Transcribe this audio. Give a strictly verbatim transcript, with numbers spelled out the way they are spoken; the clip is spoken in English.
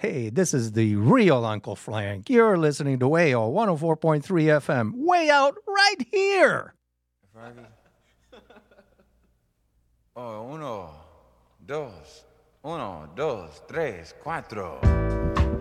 Hey, this is the real Uncle Frank. You're listening to W A O one oh four point three F M. Way out right here. Oh, uno, dos, uno, dos, tres, cuatro.